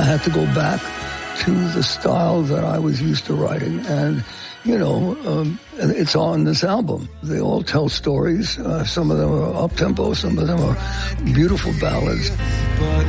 I had to go back to the style that I was used to writing. And, it's on this album. They all tell stories. Some of them are up-tempo. Some of them are beautiful ballads. But